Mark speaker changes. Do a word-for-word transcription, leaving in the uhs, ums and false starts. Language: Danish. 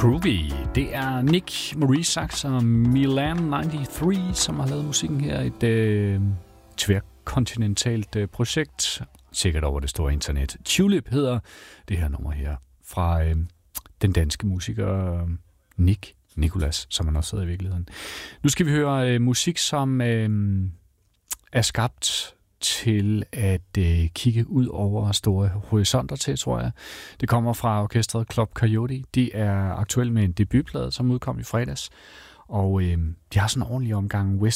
Speaker 1: Groovy. Det er Nick Marisax og Milan nioghalvtreds, som har lavet musikken her. Et øh, tværkontinentalt øh, projekt, sikkert over det store internet. Tulip hedder det her nummer her fra øh, den danske musiker øh, Nick Nicolas, som han også hedder i virkeligheden. Nu skal vi høre øh, musik, som øh, er skabt til at øh, kigge ud over store horisonter til, tror jeg. Det kommer fra orkestret Club Coyote. De er aktuelle med en debutplade, som udkom i fredags. Og øh, de har sådan en ordentlig omgang